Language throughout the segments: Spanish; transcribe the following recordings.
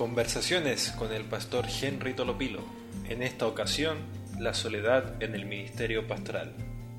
Conversaciones con el pastor Henry Tolopilo. En esta ocasión, la soledad en el ministerio pastoral.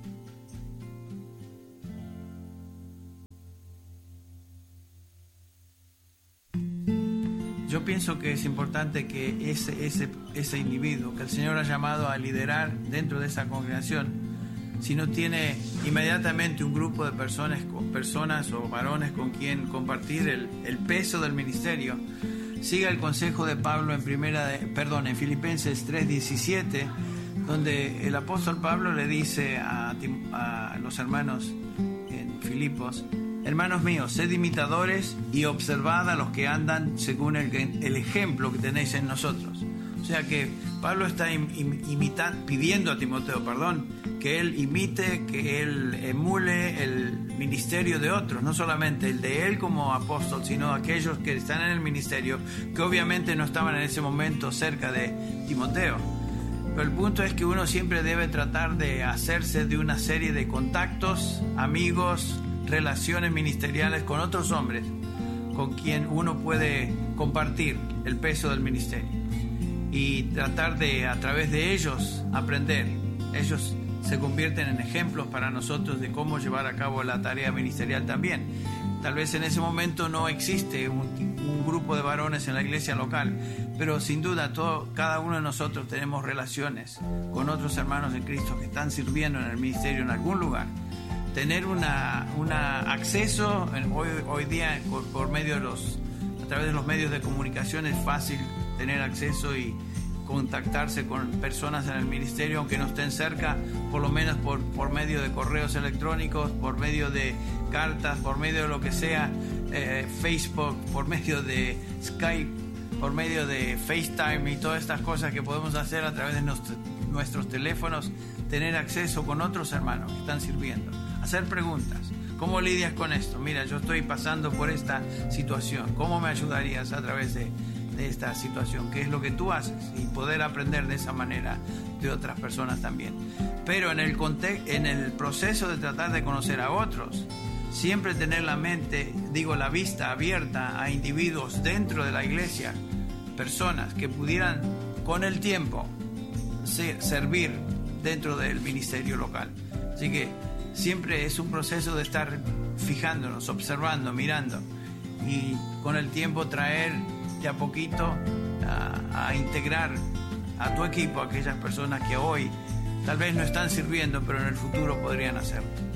Yo pienso que es importante que ese individuo que el Señor ha llamado a liderar dentro de esa congregación, si no tiene inmediatamente un grupo de personas o varones con quien compartir el peso del ministerio, siga el consejo de Pablo en Filipenses 3:17, donde el apóstol Pablo le dice a los hermanos en Filipos: hermanos míos, sed imitadores y observad a los que andan según el ejemplo que tenéis en nosotros. O sea que Pablo está pidiendo a Timoteo, que él imite, que él emule el ministerio de otros, no solamente el de él como apóstol, sino aquellos que están en el ministerio, que obviamente no estaban en ese momento cerca de Timoteo. Pero el punto es que uno siempre debe tratar de hacerse de una serie de contactos, amigos, relaciones ministeriales con otros hombres con quien uno puede compartir el peso del ministerio y tratar de, a través de ellos, aprender. Ellos se convierten en ejemplos para nosotros de cómo llevar a cabo la tarea ministerial también. Tal vez en ese momento no existe un grupo de varones en la iglesia local, pero sin duda cada uno de nosotros tenemos relaciones con otros hermanos de Cristo que están sirviendo en el ministerio en algún lugar. Tener un acceso hoy día a través de los medios de comunicación es fácil tener acceso y contactarse con personas en el ministerio, aunque no estén cerca, por lo menos por medio de correos electrónicos, por medio de cartas, por medio de lo que sea, Facebook, por medio de Skype, por medio de FaceTime y todas estas cosas que podemos hacer a través de nuestros teléfonos, tener acceso con otros hermanos que están sirviendo, hacer preguntas. ¿Cómo lidias con esto? Mira, yo estoy pasando por esta situación. ¿Cómo me ayudarías a través de esta situación? ¿Qué es lo que tú haces? Y poder aprender de esa manera de otras personas también. Pero en el proceso de tratar de conocer a otros, siempre tener la vista abierta a individuos dentro de la iglesia, personas que pudieran con el tiempo servir dentro del ministerio local. Así que siempre es un proceso de estar fijándonos, observando, mirando y con el tiempo traer de a poquito a integrar a tu equipo a aquellas personas que hoy tal vez no están sirviendo, pero en el futuro podrían hacerlo.